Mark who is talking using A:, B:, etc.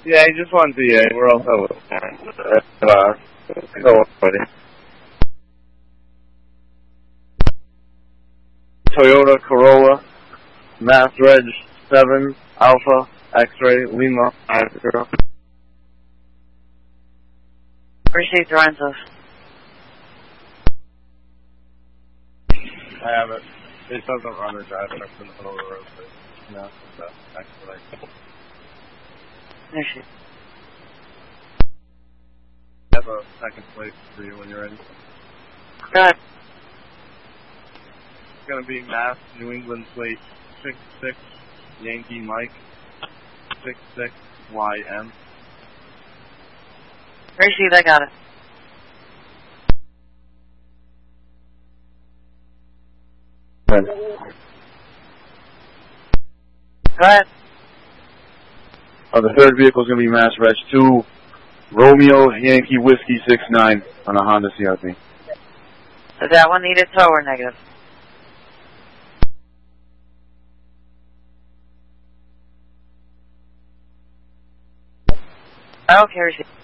A: Yeah, he just won DA. We're all set with go buddy. Toyota Corolla, Mass Reg 7, Alpha, X-Ray, Lima, 50.
B: Received, Lorenzo.
A: I have it. It doesn't run or drive it up in the middle of the road, but no, so X-Ray.
B: Issue.
A: I have a second plate for you when you're ready.
B: Go ahead.
A: It's going to be Mass, New England plate 66, Yankee Mike, 66, YM.
B: Received, I got it. Go ahead.
A: The third vehicle is going to be Mass Reg 2, Romeo Yankee Whiskey 69 on a Honda CRV.
B: Does that one need a tow or negative? Okay, received.